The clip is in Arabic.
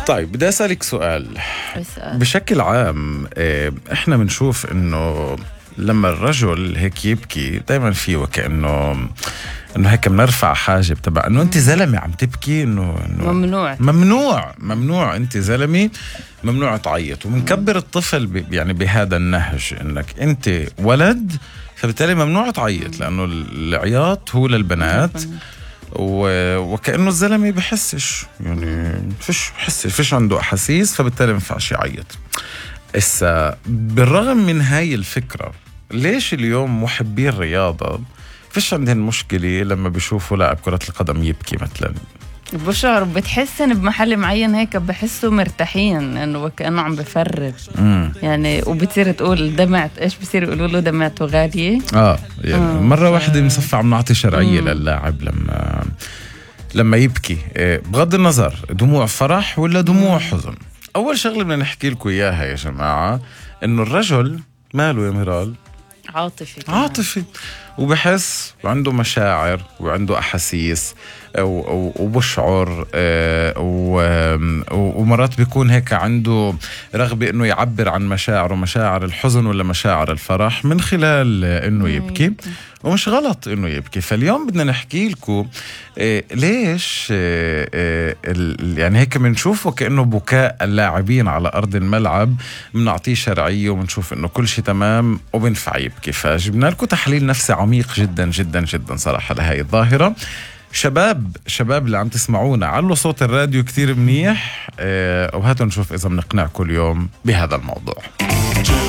طيب بدي أسألك سؤال. بشكل عام احنا بنشوف انه لما الرجل هيك يبكي دايما فيه وكأنه هيك بنرفع حاجب تبع انه انت زلمه عم تبكي، انه ممنوع انت زلمه ممنوع تعيط، وبنكبر الطفل يعني بهذا النهج انك انت ولد فبالتالي ممنوع تعيط، لانه العياط هو للبنات وكأنه الزلمه بحسش، يعني فيش عنده احاسيس، فبالتالي ما ينفعش يعيط. بالرغم من هاي الفكره، ليش اليوم محبي الرياضه فيش عندهم مشكلة لما بيشوفوا لاعب كرة القدم يبكي مثلا؟ بشعر بتحسن بمحل معين هيك بحسوا مرتاحين انه وكأنه عم بفرج يعني، وبتصير تقول دمعت، ايش بصير يقولوا له دمعته غالية. يعني مرة واحدة مصفى بنعطي شرعية للاعب لما يبكي، بغض النظر دموع فرح ولا دموع حزن. اول شغلة بدنا نحكي لكم اياها يا جماعة، انه الرجل ماله يا ميرال؟ عاطفي وبحس وعنده مشاعر وعنده أحاسيس وبشعر، ومرات بيكون هيك عنده رغبة إنه يعبر عن مشاعره، مشاعر الحزن ولا مشاعر الفرح، من خلال إنه يبكي، ومش غلط إنه يبكي. فاليوم بدنا نحكي لكم ليش يعني هيك بنشوفه كأنه بكاء اللاعبين على أرض الملعب بنعطيه شرعية وبنشوف إنه كل شيء تمام وبنفع يبكي. فجبنا لكم تحليل نفسي عميق جدا جدا جدا صراحة لهاي الظاهرة. شباب اللي عم تسمعونا، علوا صوت الراديو كتير منيح، وهاتوا نشوف إذا بنقنعكم اليوم بهذا الموضوع.